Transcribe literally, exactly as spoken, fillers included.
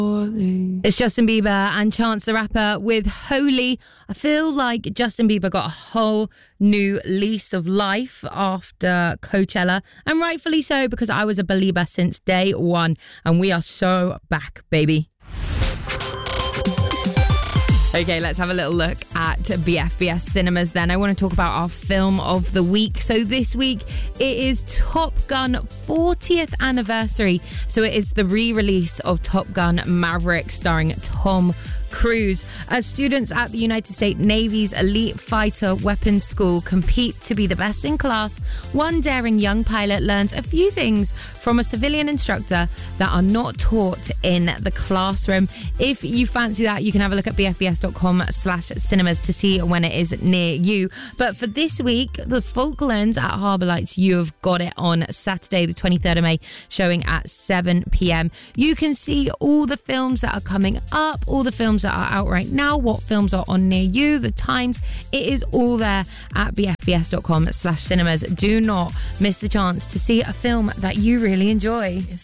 It's Justin Bieber and Chance the Rapper with Holy. I feel like Justin Bieber got a whole new lease of life after Coachella, and rightfully so, because I was a believer since day one, and we are so back, baby. Okay, let's have a little look at B F B S Cinemas then. I want to talk about our film of the week. So this week, it is Top Gun fortieth anniversary. So it is the re-release of Top Gun Maverick starring Tom Cruise. As students at the United States Navy's Elite Fighter Weapons School compete to be the best in class, one daring young pilot learns a few things from a civilian instructor that are not taught in the classroom. If you fancy that, you can have a look at bfbs.com slash cinemas to see when it is near you. But for this week, the Falklands at Harbour Lights, you have got it on Saturday the twenty-third of May, showing at seven p.m. You can see all the films that are coming up, all the films that are out right now, what films are on near you, the times. It is all there at bfbs.com slash cinemas. Do not miss the chance to see a film that you really enjoy.